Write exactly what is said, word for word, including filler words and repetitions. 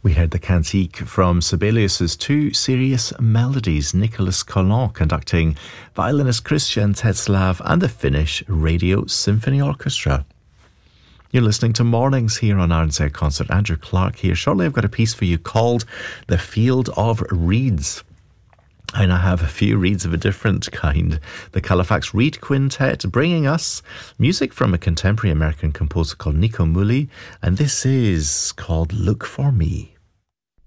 We heard the cantique from Sibelius's Two Serious Melodies, Nicholas Collin conducting, violinist Christian Tetzlaff and the Finnish Radio Symphony Orchestra. You're listening to Mornings here on R N Z Concert. Andrew Clark here. Shortly I've got a piece for you called The Field of Reeds. And I have a few reeds of a different kind. The Califax Reed Quintet bringing us music from a contemporary American composer called Nico Muhly. And this is called Look For Me.